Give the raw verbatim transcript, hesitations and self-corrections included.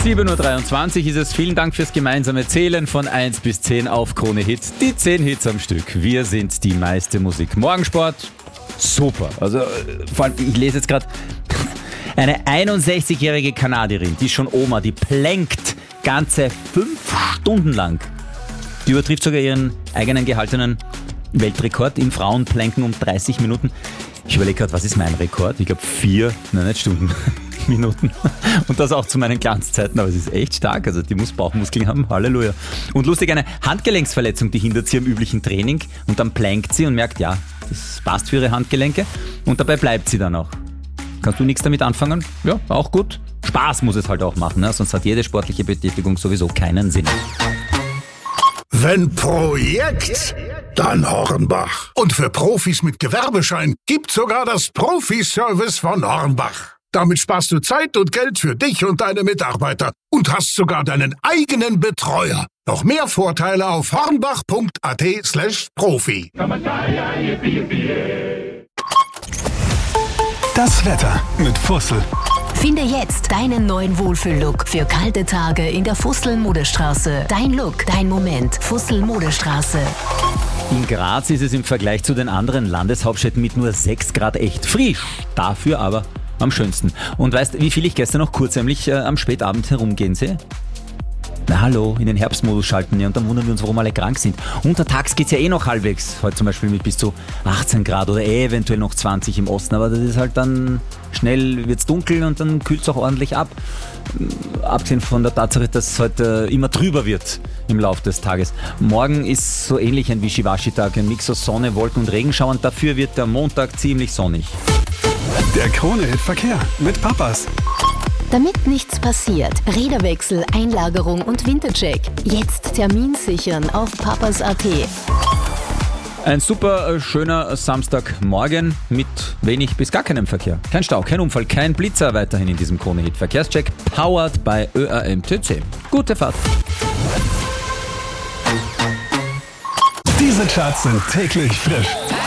sieben Uhr dreiundzwanzig ist es. Vielen Dank fürs gemeinsame Zählen von eins bis zehn auf Krone Hit. Die zehn Hits am Stück. Wir sind die meiste Musik. Morgensport, super. Also vor allem, ich lese jetzt gerade, eine einundsechzigjährige Kanadierin, die ist schon Oma, die plänkt ganze fünf Stunden lang. Die übertrifft sogar ihren eigenen gehaltenen Weltrekord im Frauenplänken um dreißig Minuten. Ich überlege gerade, was ist mein Rekord? Ich glaube vier, nein, nicht Stunden, Minuten. Und das auch zu meinen Glanzzeiten, aber es ist echt stark. Also die muss Bauchmuskeln haben, Halleluja. Und lustig, eine Handgelenksverletzung, die hindert sie am üblichen Training. Und dann plänkt sie und merkt, ja, das passt für ihre Handgelenke. Und dabei bleibt sie dann auch. Kannst du nichts damit anfangen? Ja, auch gut. Spaß muss es halt auch machen, ne? Sonst hat jede sportliche Betätigung sowieso keinen Sinn. Wenn Projekt, dann Hornbach. Und für Profis mit Gewerbeschein gibt's sogar das Profi-Service von Hornbach. Damit sparst du Zeit und Geld für dich und deine Mitarbeiter und hast sogar deinen eigenen Betreuer. Noch mehr Vorteile auf hornbach.at slash Profi. Das Wetter mit Fussel. Finde jetzt deinen neuen Wohlfühl-Look für kalte Tage in der Fussel-Modestraße. Dein Look, dein Moment. Fussel-Modestraße. In Graz ist es im Vergleich zu den anderen Landeshauptstädten mit nur sechs Grad echt frisch. Dafür aber am schönsten. Und weißt, wie viel ich gestern noch kurzheimlich äh, am Spätabend herumgehen sehe? Na hallo, in den Herbstmodus schalten wir und dann wundern wir uns, warum alle krank sind. Untertags geht's ja eh noch halbwegs. Heute zum Beispiel mit bis zu achtzehn Grad oder eh eventuell noch zwanzig im Osten. Aber das ist halt dann, schnell wird's dunkel und dann kühlt's auch ordentlich ab. Abgesehen von der Tatsache, dass es heute immer trüber wird im Laufe des Tages. Morgen ist so ähnlich ein Wischiwaschi-Tag, ein Mix aus Sonne, Wolken und Regenschauern. Dafür wird der Montag ziemlich sonnig. Der Krone-Hit Verkehr mit Papas. Damit nichts passiert, Räderwechsel, Einlagerung und Wintercheck. Jetzt Termin sichern auf papas punkt at. Ein super äh, schöner Samstagmorgen mit wenig bis gar keinem Verkehr. Kein Stau, kein Unfall, kein Blitzer weiterhin in diesem Krone-Hit Verkehrscheck. Powered by Ö A M T C. Gute Fahrt. Diese Charts sind täglich frisch.